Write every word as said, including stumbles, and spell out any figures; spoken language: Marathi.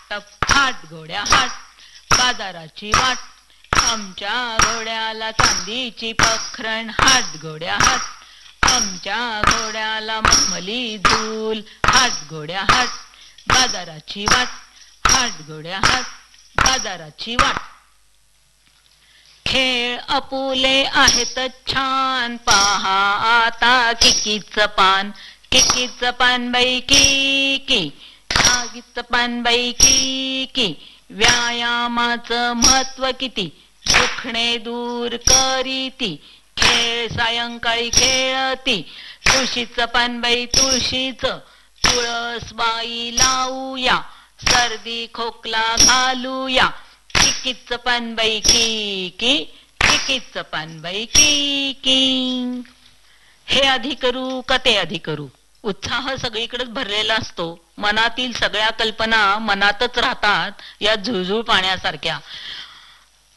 टप हाट घोड्या हाट, बाजाराची वाट, आमच्या घोड्याला चांदीची पखरण. हाट घोड्या हाट, आमच्या घोड्याला मखमली झूल. हाट घोड्या हाट, बाजाराची वाट, हाट घोड्या हाट, बाजाराची वाट. खेळ अपुले आहेत छान, पहा आता किकीचं पान. किकीचं पान बाई किकी, नागीचं पान बाई किकी. व्यायामाचं महत्व किती, दुखणे दूर करीती. खेळ सायंकाळी खेळती, तुळशीचं पान बाई तुळशीचं. तुळस बाई लावूया, सर्दी खोकला घालूया. किकीचं पान बाई किकी, किकीचं पान बाई किकी. हे आधी करू का ते आधी करू, उत्साह सगळीकडेच भरलेला असतो. मनातील सगळ्या कल्पना मनातच राहतात, या झुळझुळ पाण्यासारख्या.